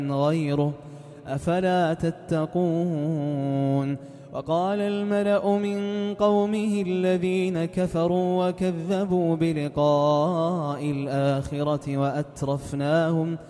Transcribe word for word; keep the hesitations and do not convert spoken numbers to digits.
غيره أفلا تتقون. وقال الملأ من قومه الذين كفروا وكذبوا بلقاء الآخرة وأترفناهم